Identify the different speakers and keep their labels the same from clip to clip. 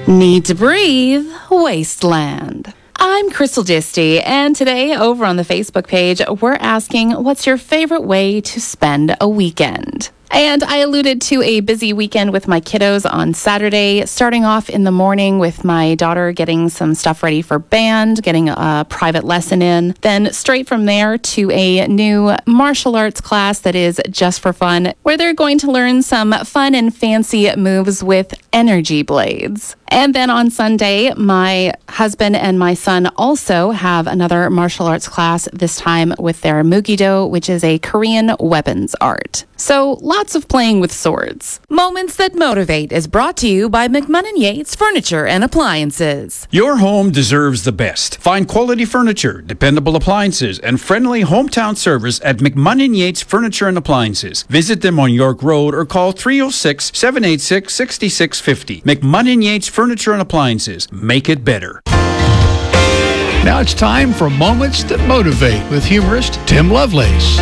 Speaker 1: Need to breathe, Wasteland. I'm Crystal Disty, and today over on the Facebook page, we're asking, what's your favorite way to spend a weekend? And I alluded to a busy weekend with my kiddos on Saturday, starting off in the morning with my daughter getting some stuff ready for band, getting a private lesson in. Then straight from there to a new martial arts class that is just for fun, where they're going to learn some fun and fancy moves with energy blades. And then on Sunday, my husband and my son also have another martial arts class, this time with their Mugido, which is a Korean weapons art. So lots of playing with swords.
Speaker 2: Moments That Motivate is brought to you by McMunn & Yates Furniture and Appliances.
Speaker 3: Your home deserves the best. Find quality furniture, dependable appliances, and friendly hometown service at McMunn & Yates Furniture and Appliances. Visit them on York Road or call 306-786-6650. McMunn & Yates Furniture and Appliances. Make it better.
Speaker 4: Now it's time for Moments That Motivate with humorist Tim Lovelace.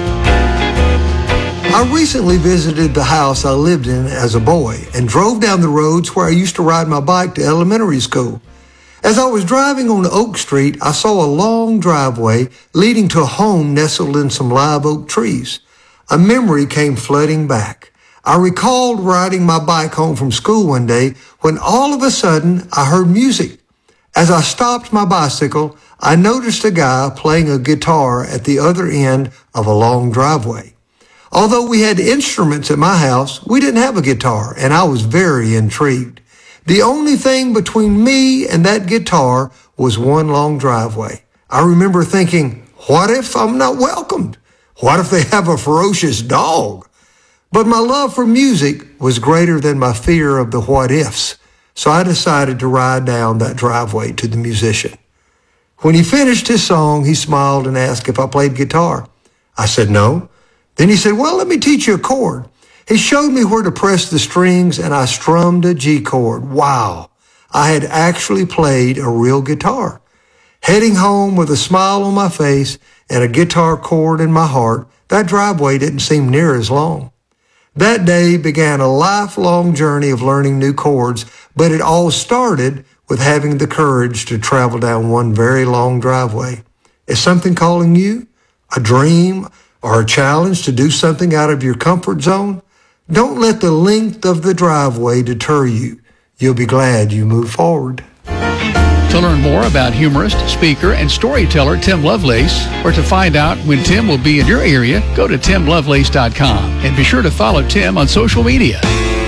Speaker 5: I recently visited the house I lived in as a boy and drove down the roads where I used to ride my bike to elementary school. As I was driving on Oak Street, I saw a long driveway leading to a home nestled in some live oak trees. A memory came flooding back. I recalled riding my bike home from school one day when all of a sudden I heard music. As I stopped my bicycle, I noticed a guy playing a guitar at the other end of a long driveway. Although we had instruments at my house, we didn't have a guitar, and I was very intrigued. The only thing between me and that guitar was one long driveway. I remember thinking, what if I'm not welcomed? What if they have a ferocious dog? But my love for music was greater than my fear of the what ifs, so I decided to ride down that driveway to the musician. When he finished his song, he smiled and asked if I played guitar. I said no. Then he said, well, let me teach you a chord. He showed me where to press the strings, and I strummed a G chord. Wow, I had actually played a real guitar. Heading home with a smile on my face and a guitar chord in my heart, that driveway didn't seem near as long. That day began a lifelong journey of learning new chords, but it all started with having the courage to travel down one very long driveway. Is something calling you? A dream? Or a challenge to do something out of your comfort zone? Don't let the length of the driveway deter you. You'll be glad you moved forward.
Speaker 4: To learn more about humorist, speaker, and storyteller Tim Lovelace, or to find out when Tim will be in your area, go to timlovelace.com and be sure to follow Tim on social media.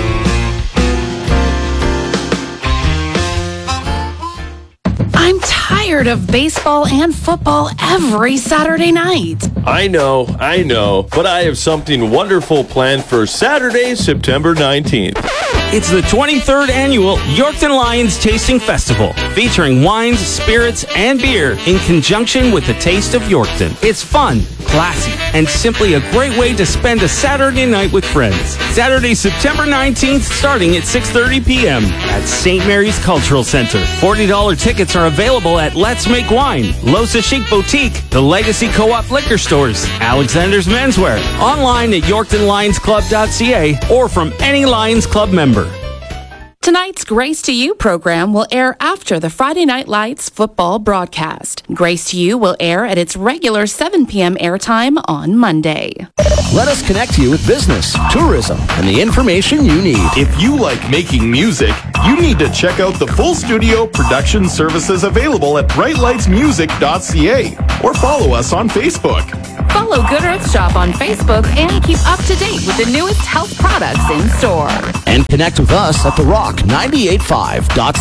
Speaker 1: I'm tired of baseball and football every Saturday night.
Speaker 6: I know, but I have something wonderful planned for Saturday, September 19th.
Speaker 7: It's the 23rd annual Yorkton Lions Tasting Festival, featuring wines, spirits, and beer in conjunction with the Taste of Yorkton. It's fun, classy, and simply a great way to spend a Saturday night with friends. Saturday, September 19th, starting at 6:30 p.m. at St. Mary's Cultural Center. $40 tickets are available at Let's Make Wine, Losa Chic Boutique, the Legacy Co-op Liquor Stores, Alexander's Menswear, online at YorktonLionsClub.ca, or from any Lions Club member.
Speaker 1: Tonight's Grace to You program will air after the Friday Night Lights football broadcast. Grace to You will air at its regular 7 p.m. airtime on Monday.
Speaker 8: Let us connect you with business, tourism, and the information you need.
Speaker 9: If you like making music, you need to check out the full studio production services available at brightlightsmusic.ca or follow us on Facebook.
Speaker 1: Follow Good Earth Shop on Facebook and keep up to date with the newest health products in store.
Speaker 8: And connect with us at The Rock 98.5.